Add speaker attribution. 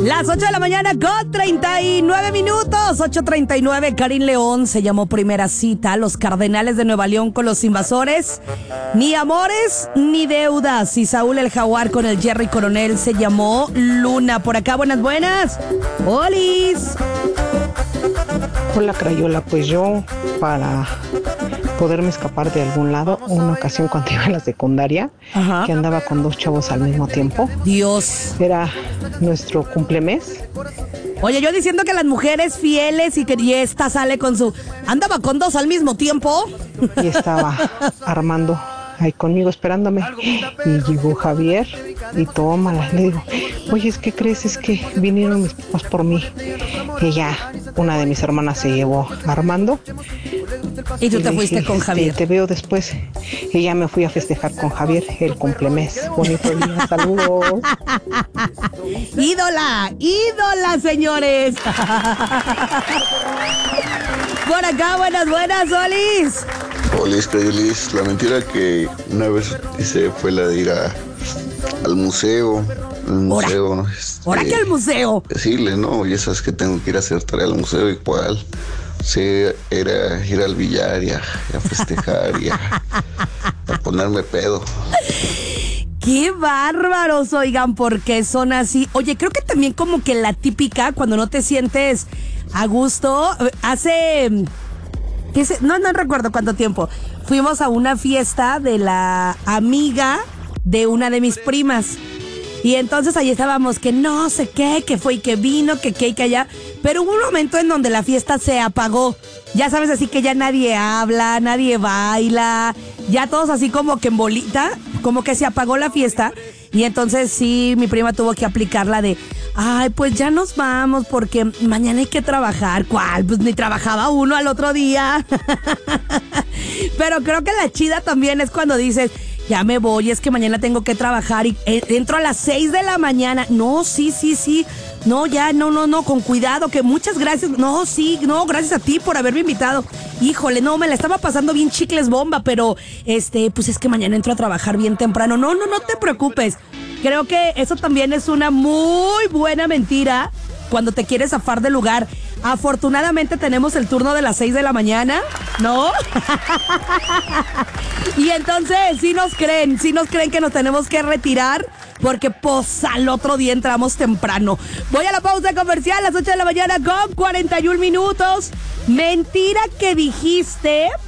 Speaker 1: Las 8 de la mañana con 39 minutos. 8:39. Karin León se llamó Primera Cita. Los Cardenales de Nueva León con los Invasores. Ni amores ni deudas. Y Saúl el Jaguar con el Jerry Coronel se llamó Luna. Por acá, buenas. ¡Olis!
Speaker 2: Hola, Crayola. Pues yo, para poderme escapar de algún lado, una ocasión cuando iba a la secundaria,
Speaker 1: Ajá.
Speaker 2: que andaba con 2 chavos al mismo tiempo.
Speaker 1: Dios.
Speaker 2: Era nuestro cumplemes.
Speaker 1: Oye, yo diciendo que las mujeres fieles y que y esta sale con su... Andaba con 2 al mismo tiempo.
Speaker 2: Y estaba Armando ahí conmigo esperándome. Y llegó Javier y tómala. Le digo, oye, ¿qué crees? Es que vinieron mis papás por mí. Y ya, una de mis hermanas se llevó a Armando.
Speaker 1: Y tú te
Speaker 2: le
Speaker 1: fuiste
Speaker 2: dije,
Speaker 1: con Javier.
Speaker 2: Te veo después. Y ya me fui a festejar con Javier el cumplemes. Bonito día, saludos.
Speaker 1: Ídola, señores. Por acá, buenas, Olis.
Speaker 3: Olis, Crayolis, la mentira que una vez hice fue la de ir al museo.
Speaker 1: ¿Ahora qué al museo?
Speaker 3: Decirle, no, ya sabes que tengo que ir a hacer tarea al museo y cuál. Sí, era ir al billar y a festejar y a ponerme pedo.
Speaker 1: ¡Qué bárbaros, oigan! ¿Por qué son así? Oye, creo que también como que la típica, cuando no te sientes a gusto, hace... No recuerdo cuánto tiempo. Fuimos a una fiesta de la amiga de una de mis primas. Y entonces ahí estábamos que no sé qué, que fue y que vino, que qué y que allá. Pero hubo un momento en donde la fiesta se apagó. Ya sabes, así que ya nadie habla, nadie baila. Ya todos así como que en bolita, como que se apagó la fiesta. Y entonces sí, mi prima tuvo que aplicar la de, ay, pues ya nos vamos porque mañana hay que trabajar. ¿Cuál? Pues ni trabajaba uno al otro día. Pero creo que la chida también es cuando dices, ya me voy, es que mañana tengo que trabajar y entro a las 6 de la mañana. No, sí. No, ya, no, con cuidado, que muchas gracias. No, sí, no, gracias a ti por haberme invitado. Híjole, no, me la estaba pasando bien chicles bomba, pero pues es que mañana entro a trabajar bien temprano. No te preocupes. Creo que eso también es una muy buena mentira cuando te quieres zafar del lugar. Afortunadamente tenemos el turno de las 6 de la mañana, ¿no? Y entonces sí nos creen que nos tenemos que retirar porque pues al otro día entramos temprano. Voy a la pausa comercial a las 8 de la mañana con 41 minutos. Mentira que dijiste